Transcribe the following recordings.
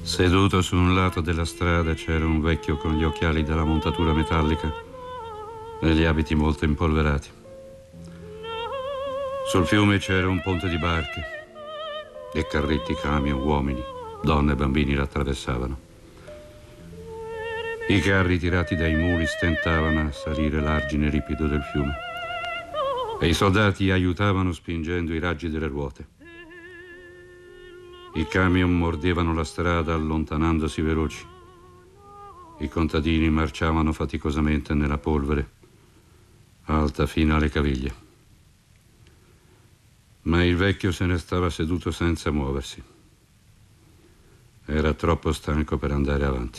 Seduto su un lato della strada c'era un vecchio con gli occhiali della montatura metallica e gli abiti molto impolverati. Sul fiume c'era un ponte di barche e carretti, camion, uomini, donne e bambini l'attraversavano. I carri tirati dai muli stentavano a salire l'argine ripido del fiume e i soldati aiutavano spingendo i raggi delle ruote. I camion mordevano la strada allontanandosi veloci. I contadini marciavano faticosamente nella polvere, alta fino alle caviglie. Ma il vecchio se ne stava seduto senza muoversi. Era troppo stanco per andare avanti.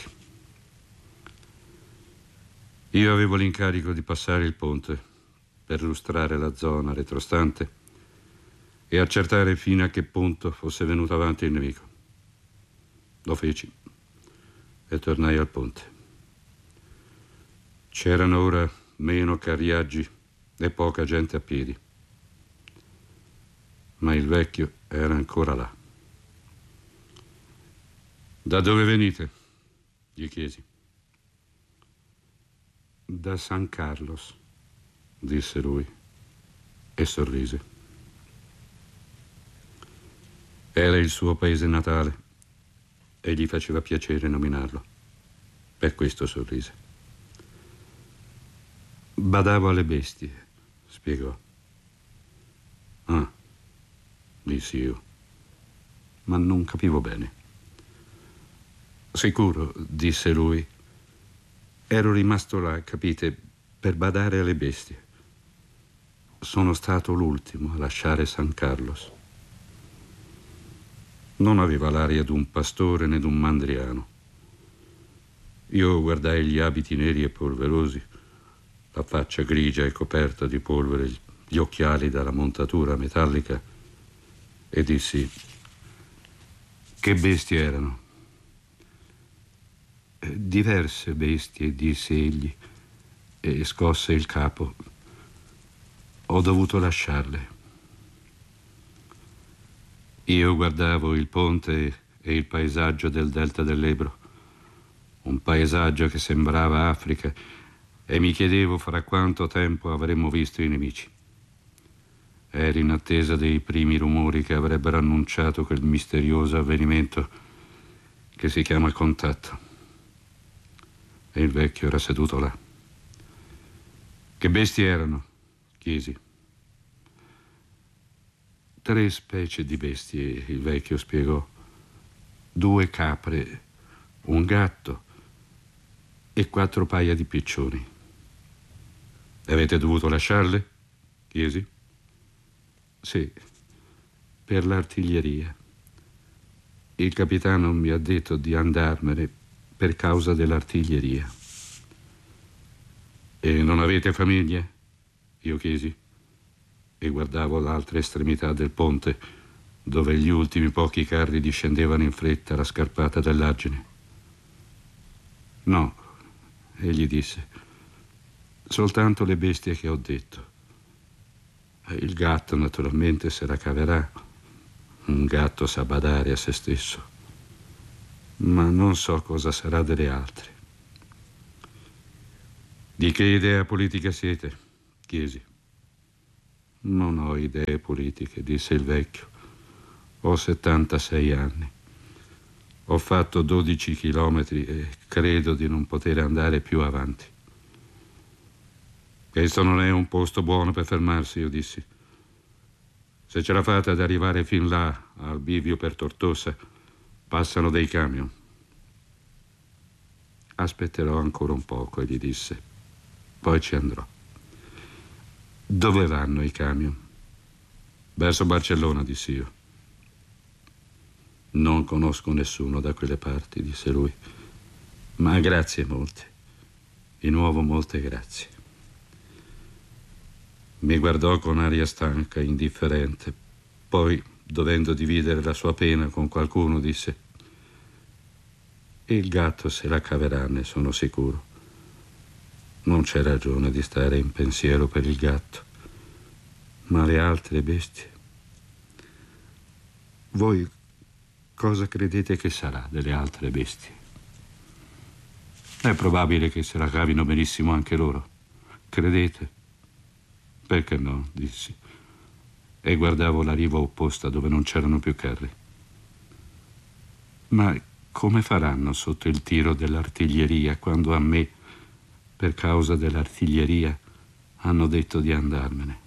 Io avevo l'incarico di passare il ponte per lustrare la zona retrostante e accertare fino a che punto fosse venuto avanti il nemico. Lo feci e tornai al ponte. C'erano ora meno carriaggi e poca gente a piedi, ma il vecchio era ancora là. Da dove venite? Gli chiesi. Da San Carlos, disse lui e sorrise. Era il suo paese natale e gli faceva piacere nominarlo. Per questo sorrise. Badavo alle bestie, spiegò. Ah, dissi io, ma non capivo bene. Sicuro, disse lui. Ero rimasto là, capite, per badare alle bestie. Sono stato l'ultimo a lasciare San Carlos. Non aveva l'aria d'un pastore né d'un mandriano. Io guardai gli abiti neri e polverosi, la faccia grigia e coperta di polvere, gli occhiali dalla montatura metallica e dissi: che bestie erano? Diverse bestie, disse egli e scosse il capo. Ho dovuto lasciarle. Io guardavo il ponte e il paesaggio del delta dell'Ebro, un paesaggio che sembrava Africa, e mi chiedevo fra quanto tempo avremmo visto i nemici. Ero in attesa dei primi rumori che avrebbero annunciato quel misterioso avvenimento che si chiama contatto. E il vecchio era seduto là. Che bestie erano? Chiesi. 3 specie di bestie, il vecchio spiegò. 2 capre, un gatto e 4 paia di piccioni. Avete dovuto lasciarle? Chiesi. Sì, per l'artiglieria. Il capitano mi ha detto di andarmene per causa dell'artiglieria. E non avete famiglie? Io chiesi. E guardavo l'altra estremità del ponte, dove gli ultimi pochi carri discendevano in fretta la scarpata dell'argine. No, egli disse, soltanto le bestie che ho detto. Il gatto naturalmente se la caverà. Un gatto sa badare a se stesso. Ma non so cosa sarà delle altre. Di che idea politica siete? Chiesi. Non ho idee politiche, disse il vecchio. Ho 76 anni. Ho fatto 12 chilometri e credo di non poter andare più avanti. Questo non è un posto buono per fermarsi, io dissi. Se ce la fate ad arrivare fin là, al bivio per Tortosa, passano dei camion. Aspetterò ancora un poco, egli disse. Poi ci andrò. Dove vanno i camion? Verso Barcellona, dissi io. Non conosco nessuno da quelle parti, disse lui. Ma grazie molte. Di nuovo molte grazie. Mi guardò con aria stanca, indifferente. Poi, dovendo dividere la sua pena con qualcuno, disse: il gatto se la caverà, ne sono sicuro. Non c'è ragione di stare in pensiero per il gatto. Ma le altre bestie? Voi cosa credete che sarà delle altre bestie? È probabile che se la cavino benissimo anche loro. Credete? Perché no, dissi. E guardavo la riva opposta dove non c'erano più carri. Ma come faranno sotto il tiro dell'artiglieria quando a me, per causa dell'artiglieria, hanno detto di andarmene?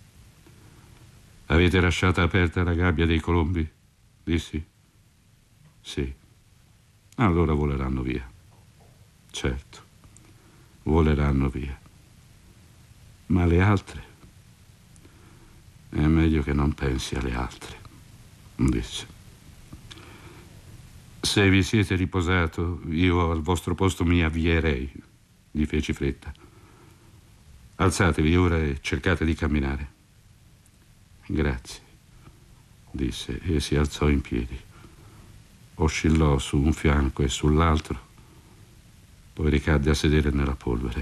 Avete lasciata aperta la gabbia dei colombi? Dissi. Sì. Allora voleranno via. Certo, voleranno via. Ma le altre? È meglio che non pensi alle altre, disse. Se vi siete riposato, io al vostro posto mi avvierei, gli feci fretta. Alzatevi ora e cercate di camminare. Grazie, disse e si alzò in piedi. Oscillò su un fianco e sull'altro, poi ricadde a sedere nella polvere.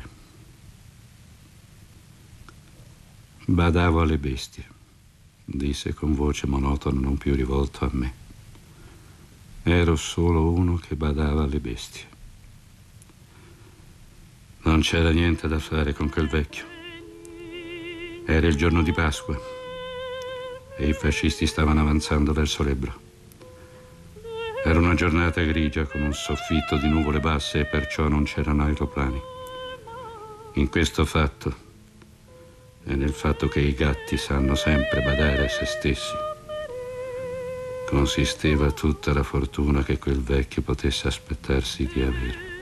Badavo alle bestie, disse con voce monotona, non più rivolto a me. Ero solo uno che badava alle bestie. Non c'era niente da fare con quel vecchio. Era il giorno di Pasqua e i fascisti stavano avanzando verso l'Ebro. Era una giornata grigia con un soffitto di nuvole basse e perciò non c'erano aeroplani. In questo fatto e nel fatto che i gatti sanno sempre badare a se stessi consisteva tutta la fortuna che quel vecchio potesse aspettarsi di avere.